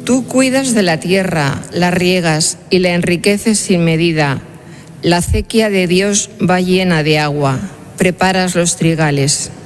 Tú cuidas de la tierra, la riegas y la enriqueces sin medida. La acequia de Dios va llena de agua. Preparas los trigales.